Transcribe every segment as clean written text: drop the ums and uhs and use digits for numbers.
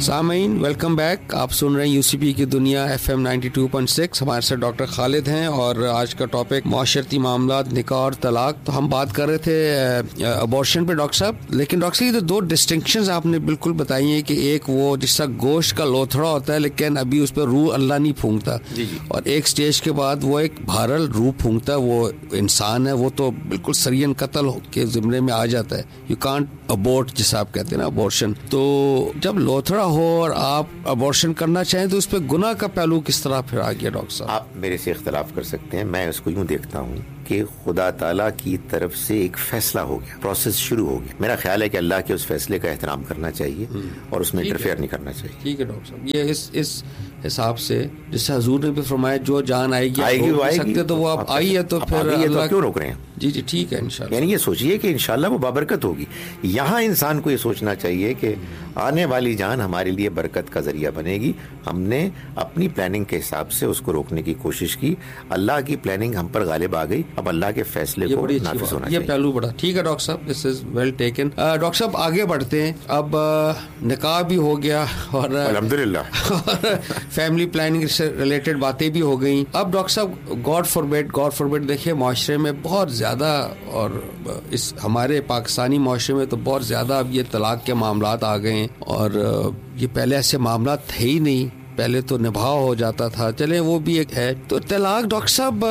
سامعین welcome back. آپ سن رہے ہیں UCP کی دنیا FM 92.6. ہمارے ساتھ ڈاکٹر خالد ہیں اور آج کا ٹاپک معاشرتی معاملات, نکاح اور طلاق. تو ہم بات کر رہے تھے ابورشن پہ ڈاکٹر صاحب, لیکن ڈاکٹر صاحب یہ تو دو ڈسٹنکشنز آپ نے بالکل بتائی ہیں کہ ایک وہ جس طرح گوشت کا لوتھڑا ہوتا ہے لیکن ابھی اس پہ روح اللہ نہیں پھونکتا, اور ایک سٹیج کے بعد وہ ایک بہرحال روح پھونکتا ہے, وہ انسان ہے, وہ تو بالکل سرین قتل کے زمرے میں آ جاتا ہے. یو کانٹ ابورٹ جسے آپ کہتے ہیں نا, ابورشن. تو جب لوتھڑا ہو اور آپ ابورشن کرنا چاہیں تو اس پہ گناہ کا پہلو کس طرح پھر آ گیا ڈاکٹر صاحب؟ آپ میرے سے اختلاف کر سکتے ہیں, میں اس کو یوں دیکھتا ہوں کہ خدا تعالیٰ کی طرف سے ایک فیصلہ ہو گیا, پروسیس شروع ہو گیا. میرا خیال ہے کہ اللہ کے اس فیصلے کا احترام کرنا چاہیے اور اس میں انٹرفیئر نہیں کرنا چاہیے. ٹھیک ہے ڈاکٹر صاحب, یہ اس حساب سے جس سے حضور نے بھی فرمایا جو جان آئے گی سکتے تو وہ آپ آئی ہے, تو پھر اللہ کیوں روک رہے ہیں؟ جی ٹھیک ہے انشاءاللہ. یعنی یہ سوچئے کہ انشاءاللہ وہ بابرکت ہوگی. یہاں انسان کو یہ سوچنا چاہیے کہ آنے والی جان ہمارے لیے برکت کا ذریعہ بنے گی. ہم نے اپنی پلاننگ کے حساب سے اس کو روکنے کی کوشش کی, اللہ کی پلاننگ ہم پر غالب آ گئی, اب اللہ کے فیصلے کو نافذ ہونا چاہیے. یہ پہلو بڑا ٹھیک ہے ڈاکٹر صاحب, دس از ویل ٹیکن. ڈاکٹر صاحب آگے بڑھتے ہیں. اب نکاح بھی ہو گیا اور الحمدللہ فیملی پلاننگ سے ریلیٹڈ باتیں بھی ہو گئیں. اب ڈاکٹر صاحب گاڈ فاربیڈ دیکھیں معاشرے میں بہت زیادہ, اور اس ہمارے پاکستانی معاشرے میں تو بہت زیادہ اب یہ طلاق کے معاملات آ گئے ہیں, اور یہ پہلے ایسے معاملات تھے ہی نہیں. پہلے تو نبھا ہو جاتا تھا, چلیں وہ بھی ایک ہے. تو طلاق ڈاکٹر صاحب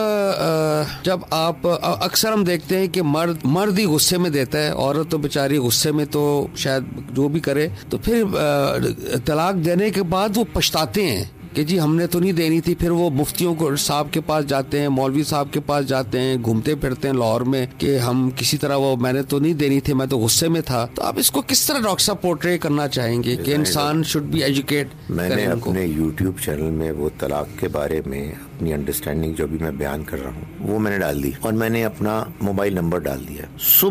جب آپ اکثر ہم دیکھتے ہیں کہ مرد ہی غصے میں دیتا ہے, عورت تو بیچاری غصے میں تو شاید جو بھی کرے, تو پھر طلاق دینے کے بعد وہ پچھتاتے ہیں کہ جی ہم نے تو نہیں دینی تھی. پھر وہ مفتیوں کو صاحب کے پاس جاتے ہیں, مولوی صاحب کے پاس جاتے ہیں, گھومتے پھرتے ہیں لاہور میں کہ ہم کسی طرح وہ میں نے تو نہیں دینی تھی, میں تو غصے میں تھا. تو آپ اس کو کس طرح ڈاکٹر صاحب پورٹری کرنا چاہیں گے کہ انسان شوڈ بی ایجوکیٹ؟ میں نے اپنے یوٹیوب چینل میں وہ طلاق کے بارے میں اپنی انڈرسٹینڈنگ جو بھی میں بیان کر رہا ہوں وہ میں نے ڈال دی, اور میں نے اپنا موبائل نمبر ڈال دیا.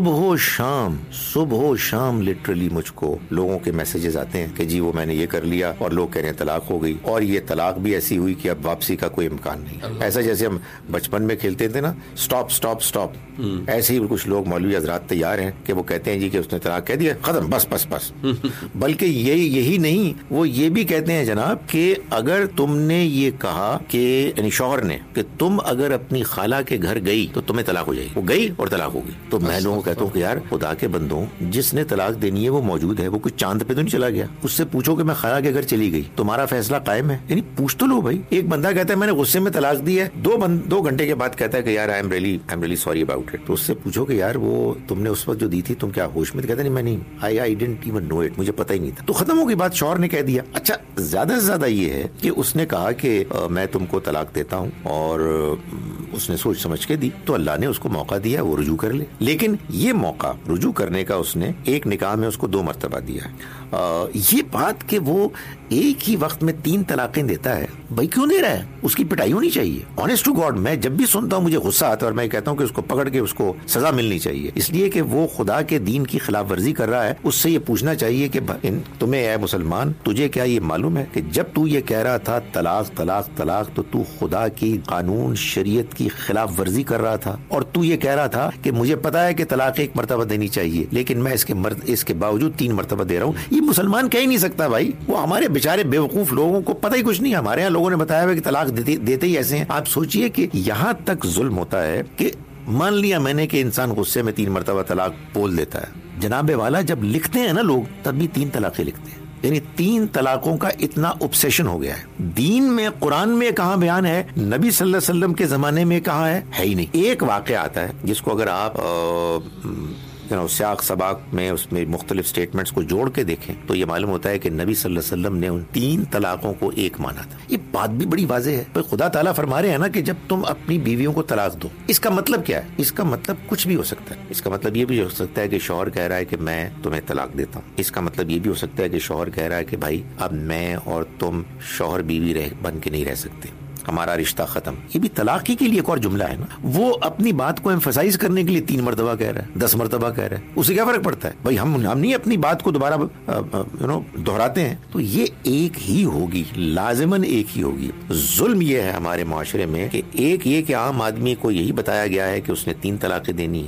صبح و شام لٹرلی مجھ کو لوگوں کے میسیجز آتے ہیں کہ جی وہ میں نے یہ کر لیا, اور لوگ کہہ رہے ہیں طلاق ہو گئی, اور یہ طلاق بھی ایسی ہوئی کہ اب واپسی کا کوئی امکان نہیں. ایسا جیسے ہم بچپن میں کھیلتے تھے نا, سٹاپ, ایسے ہی کچھ لوگ مولوی حضرات تیار ہیں کہ وہ کہتے ہیں جی کہ اس نے طلاق کہہ دیا, ختم, بس. بلکہ یہی نہیں, وہ یہ بھی کہتے ہیں جناب کہ اگر تم نے یہ کہا کہ یعنی شوہر نے کہ تم اگر اپنی خالہ کے گھر گئی تو تمہیں طلاق ہو جائے گی, وہ گئی اور طلاق ہوگی. تو میں لوگوں کو کہتا ہوں کہ یار خدا کے بندوں, جس نے طلاق دینی ہے وہ موجود ہے, وہ کچھ چاند پہ تو نہیں چلا گیا. اس سے پوچھو کہ میں خالہ کے گھر چلی گئی, تمہارا فیصلہ قائم ہے؟ یعنی پوچھ تو لو بھائی. ایک بندہ کہتا ہے میں نے غصے میں طلاق دی ہے, 2 گھنٹے کے بعد کہتا ہے کہ یار I am really sorry about it. تو اس سے پوچھو کہ یار وہ تم نے اس وقت جو دی تھی تم کیا ہوش میں؟ کہتے نہیں میں نہیں, آئی ڈidn't even know it, مجھے پتہ ہی نہیں تھا. تو ختم ہو گئی بات, شوہر نے کہہ دیا. اچھا زیادہ سے زیادہ یہ ہے کہ اس نے کہا کہ میں تم کو طلاق دیتا ہوں, اور اس نے سوچ سمجھ کے دی, تو اللہ نے اس کو موقع دیا وہ رجوع کر لے. لیکن یہ موقع رجوع کرنے کا اس نے ایک نکاح میں اس کو 2 مرتبہ دیا ہے. یہ بات کہ وہ ایک ہی وقت میں 3 طلاقیں دیتا ہے, بھائی کیوں دے رہا ہے؟ اس کی پٹائی ہونی چاہیے. آنیسٹ ٹو گاڈ میں جب بھی سنتا ہوں مجھے غصہ آتا ہے, اور میں کہتا ہوں کہ اس کو پکڑ کے اس کو سزا ملنی چاہیے, اس لیے کہ وہ خدا کے دین کی خلاف ورزی کر رہا ہے. اس سے یہ پوچھنا چاہیے کہ تمہیں اے مسلمان, تجھے کیا یہ معلوم ہے کہ جب تو یہ کہہ رہا تھا طلاق تو تو خدا کی قانون شریعت کی خلاف ورزی کر رہا تھا, اور تو یہ کہہ رہا تھا کہ مجھے پتا ہے کہ طلاق 1 مرتبہ دینی چاہیے لیکن میں اس کے باوجود 3 مرتبہ دے رہا ہوں. یہ مسلمان کہہ ہی نہیں سکتا بھائی. وہ ہمارے بیچارے بیوقوف لوگوں کو پتہ ہی کچھ نہیں. ہمارے یہاں لوگوں نے بتایا ہوا کہ طلاق دیتے ہی ایسے ہیں. آپ سوچئے کہ یہاں تک ظلم ہوتا ہے کہ مان لیا میں نے کہ انسان غصے میں 3 مرتبہ طلاق بول دیتا ہے. جناب والا جب لکھتے ہیں نا لوگ تب بھی 3 طلاقیں لکھتے ہیں, یعنی 3 طلاقوں کا اتنا اوبسیشن ہو گیا ہے. دین میں قرآن میں کہاں بیان ہے, نبی صلی اللہ علیہ وسلم کے زمانے میں کہاں ہے ہی نہیں. ایک واقعہ آتا ہے جس کو اگر آپ سیاق سباق میں اس میں مختلف سٹیٹمنٹس کو جوڑ کے دیکھیں تو یہ معلوم ہوتا ہے کہ نبی صلی اللہ علیہ وسلم نے ان 3 طلاقوں کو ایک مانا تھا. یہ بات بھی بڑی واضح ہے. خدا تعالیٰ فرما رہے ہیں نا کہ جب تم اپنی بیویوں کو طلاق دو, اس کا مطلب کیا ہے؟ اس کا مطلب کچھ بھی ہو سکتا ہے. اس کا مطلب یہ بھی ہو سکتا ہے کہ شوہر کہہ رہا ہے کہ میں تمہیں طلاق دیتا ہوں. اس کا مطلب یہ بھی ہو سکتا ہے کہ شوہر کہہ رہا ہے کہ بھائی اب میں اور تم شوہر بیوی بن کے نہیں رہ سکتے, ہمارا رشتہ ختم. یہ بھی طلاق کے لیے ایک اور جملہ ہے نا. وہ اپنی بات کو ایمفسائز کرنے کے لیے 3 مرتبہ کہہ رہا ہے, 10 مرتبہ کہہ رہا ہے. اسے کیا فرق پڑتا ہے بھائی؟ ہم نہیں اپنی بات کو دوبارہ دہراتے ہیں. تو یہ ایک ہی ہوگی, لازماً ایک ہی ہوگی. ظلم یہ ہے ہمارے معاشرے میں کہ ایک یہ کہ عام آدمی کو یہی بتایا گیا ہے کہ اس نے 3 طلاقیں دینی ہیں,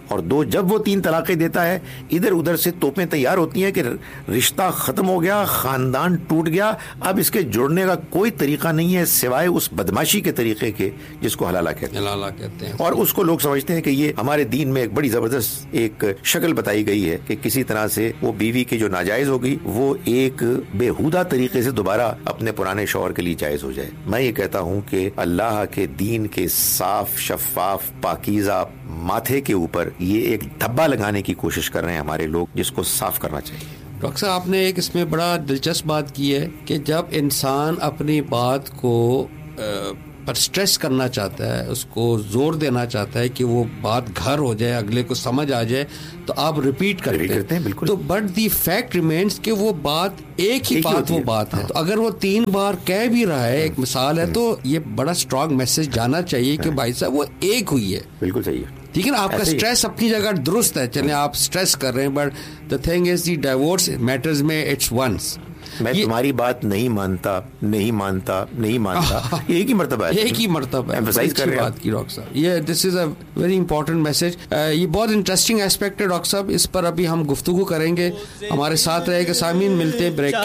اور 2 جب وہ 3 طلاقیں دیتا ہے ادھر ادھر سے توپیں تیار ہوتی ہیں کہ رشتہ ختم ہو گیا, خاندان ٹوٹ گیا, اب اس کے جڑنے کا کوئی طریقہ نہیں ہے سوائے اس بدماشی کے طریقے کے جس کو حلالہ کہتے ہیں. اور اس کو لوگ سمجھتے ہیں کہ یہ ہمارے دین میں ایک بڑی زبردست ایک شکل بتائی گئی ہے کہ کسی طرح سے وہ بیوی کی جو ناجائز ہوگی وہ ایک بےہودہ طریقے سے دوبارہ اپنے پرانے شوہر کے لیے جائز ہو جائے. میں یہ کہتا ہوں کہ اللہ کے دین کے صاف شفاف پاکیزہ ماتھے کے اوپر یہ ایک دھبا لگانے کی کوشش کر رہے ہیں ہمارے لوگ, جس کو صاف کرنا چاہیے. ڈاکٹر صاحب آپ نے ایک اس میں بڑا دلچسپ بات کی ہے کہ جب انسان اپنی بات کو پر سٹریس کرنا چاہتا ہے, اس کو زور دینا چاہتا ہے کہ وہ بات گھر ہو جائے, اگلے کو سمجھ آ جائے, تو آپ ریپیٹ کرتے ہیں. بالکل. تو بٹ دی فیکٹ ریمینس کہ وہ بات ایک ہی بات وہ بات ہے. تو اگر وہ 3 بار کہہ بھی رہا ہے, ایک مثال ہے, تو یہ بڑا اسٹرانگ میسج جانا چاہیے کہ بھائی صاحب وہ ایک ہوئی ہے. بالکل صحیح ہے. ٹھیک ہے نا, آپ کا اسٹریس اپنی جگہ درست ہے, چلیں آپ اسٹریس کر رہے ہیں, but the thing is the diverse matters میں اٹس ونس. میں تمہاری بات نہیں مانتا ایک ہی مرتبہ ایمفسائز کر رہے ہیں بات کی ڈاکٹر صاحب. یہ دس از اے ویری امپورٹنٹ میسج. یہ بہت انٹرسٹنگ ایسپیکٹ ہے ڈاکٹر صاحب, اس پر ابھی ہم گفتگو کریں گے. ہمارے ساتھ رہے گا سامعین, ملتے ہیں بریک.